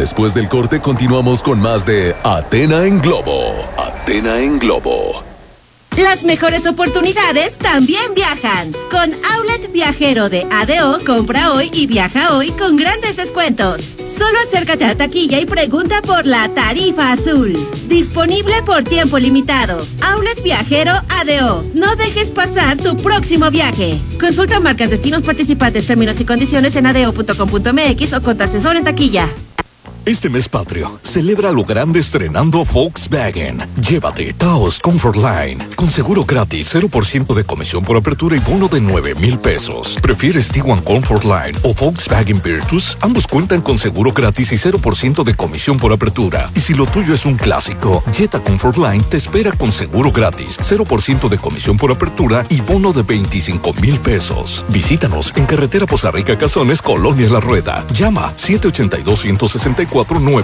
Después del corte continuamos con más de Athena en Globo. Athena en Globo. Las mejores oportunidades también viajan. Con Outlet Viajero de ADO, compra hoy y viaja hoy con grandes descuentos. Solo acércate a taquilla y pregunta por la tarifa azul. Disponible por tiempo limitado. Outlet Viajero ADO. No dejes pasar tu próximo viaje. Consulta marcas, destinos participantes, términos y condiciones en ado.com.mx o con tu asesor en taquilla. Este mes patrio, celebra lo grande estrenando Volkswagen. Llévate Taos Comfortline, con seguro gratis, 0% de comisión por apertura y bono de 9,000 pesos. ¿Prefieres Tiguan Comfortline o Volkswagen Virtus? Ambos cuentan con seguro gratis y 0% de comisión por apertura. Y si lo tuyo es un clásico, Jetta Comfortline te espera con seguro gratis, 0% de comisión por apertura y bono de 25,000 pesos. Visítanos en Carretera Poza Rica Cazones, Colonia La Rueda. Llama 782-164-9001.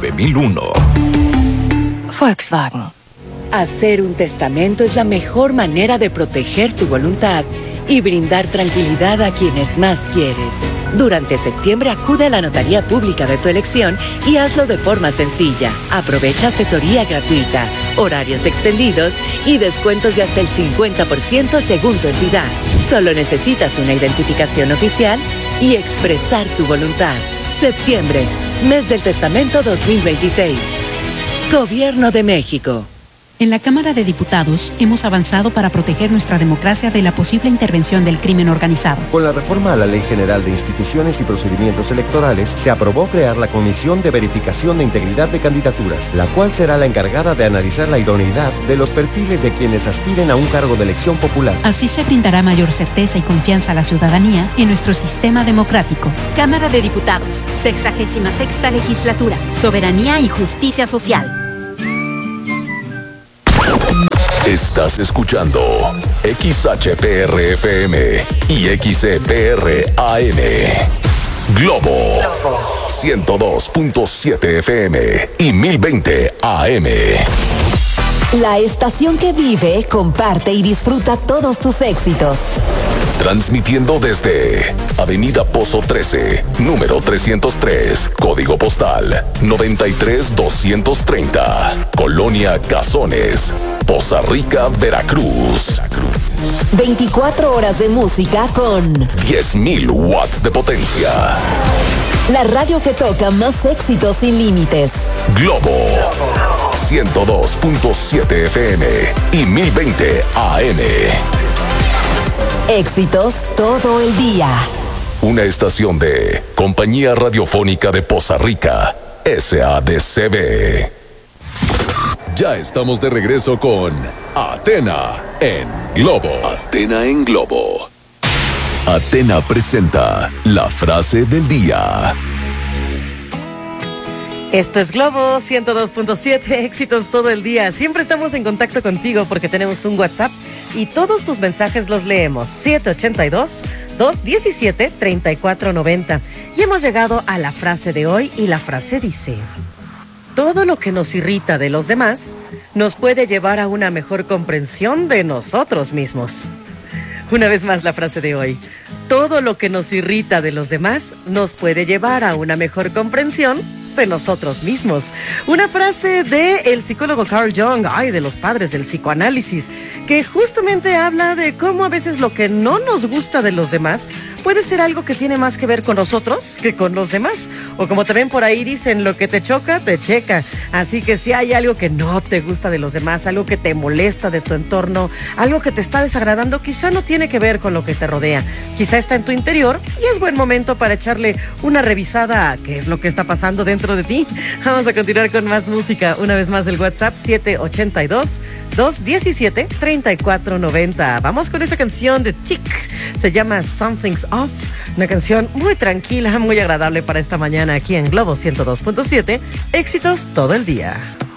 Volkswagen. Hacer un testamento es la mejor manera de proteger tu voluntad y brindar tranquilidad a quienes más quieres. Durante septiembre acude a la notaría pública de tu elección y hazlo de forma sencilla. Aprovecha asesoría gratuita, horarios extendidos y descuentos de hasta el 50% según tu entidad. Solo necesitas una identificación oficial y expresar tu voluntad. Septiembre, mes del testamento 2026. Gobierno de México. En la Cámara de Diputados hemos avanzado para proteger nuestra democracia de la posible intervención del crimen organizado. Con la reforma a la Ley General de Instituciones y Procedimientos Electorales, se aprobó crear la Comisión de Verificación de Integridad de Candidaturas, la cual será la encargada de analizar la idoneidad de los perfiles de quienes aspiren a un cargo de elección popular. Así se brindará mayor certeza y confianza a la ciudadanía en nuestro sistema democrático. Cámara de Diputados, 66ª Legislatura, Soberanía y Justicia Social. Estás escuchando XHPR-FM y XCPR-AM. Globo 102.7 FM y 1020 AM. La estación que vive, comparte y disfruta todos tus éxitos. Transmitiendo desde Avenida Pozo 13, número 303, código postal 93230, Colonia Cazones, Poza Rica, Veracruz. 24 horas de música con 10,000 watts de potencia. La radio que toca más éxitos sin límites. Globo 102.7 FM y 1020 AM. Éxitos todo el día. Una estación de Compañía Radiofónica de Poza Rica, SADCB. Ya estamos de regreso con Athena en Globo. Athena en Globo. Athena presenta la frase del día. Esto es Globo 102.7, éxitos todo el día. Siempre estamos en contacto contigo porque tenemos un WhatsApp y todos tus mensajes los leemos. 782-217-3490. Y hemos llegado a la frase de hoy y la frase dice: todo lo que nos irrita de los demás nos puede llevar a una mejor comprensión de nosotros mismos. Una vez más la frase de hoy: todo lo que nos irrita de los demás nos puede llevar a una mejor comprensión de nosotros mismos. Una frase del psicólogo Carl Jung, de los padres del psicoanálisis, que justamente habla de cómo a veces lo que no nos gusta de los demás puede ser algo que tiene más que ver con nosotros que con los demás. O como también por ahí dicen, lo que te choca, te checa. Así que si hay algo que no te gusta de los demás, algo que te molesta de tu entorno, algo que te está desagradando, quizá no tiene que ver con lo que te rodea. Quizá está en tu interior y es buen momento para echarle una revisada a qué es lo que está pasando dentro de ti. Vamos a continuar con más música. Una vez más el WhatsApp 782-217-3490. Vamos con esa canción de Chic. Se llama Something's Off. Una canción muy tranquila, muy agradable para esta mañana aquí en Globo 102.7. Éxitos todo el día.